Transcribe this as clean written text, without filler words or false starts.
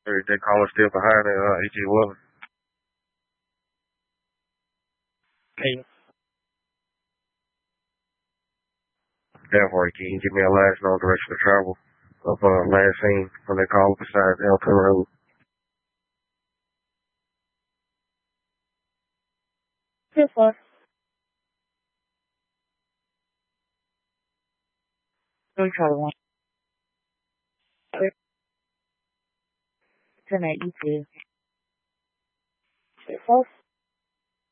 They caller still behind it, AG Willis. Hey, Therefore, can you give me a last known direction of travel of last seen from that caller besides Elton Road? this one. Let me try the one. Tonight, you too. This one.